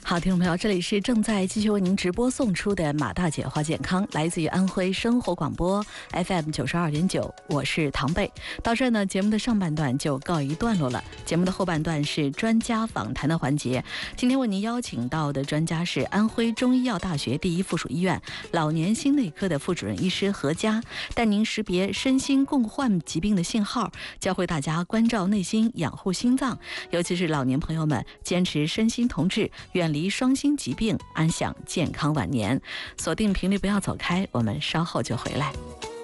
好，听众朋友，这里是正在继续为您直播送出的马大姐话健康，来自于安徽生活广播 FM 92.9，我是唐贝。到这儿呢，节目的上半段就告一段落了。节目的后半段是专家访谈的环节。今天为您邀请到的专家是安徽中医药大学第一附属医院老年心内科的副主任医师何佳，带您识别身心共患疾病的信号，教会大家关照内心，养护心脏，尤其是老年朋友们坚持身心同治，远离双心疾病，安享健康晚年。锁定频率，不要走开，我们稍后就回来。